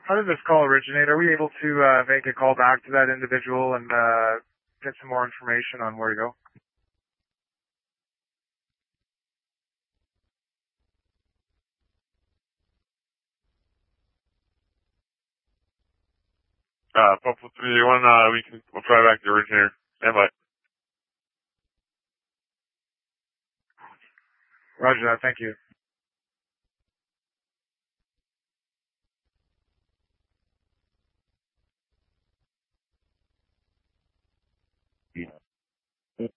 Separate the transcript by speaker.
Speaker 1: How did this call originate? Are we able to make a call back to that individual and get some more information on where to go?
Speaker 2: Puffle 381, we'll try back to the originator. Stand by.
Speaker 1: Roger that, thank you.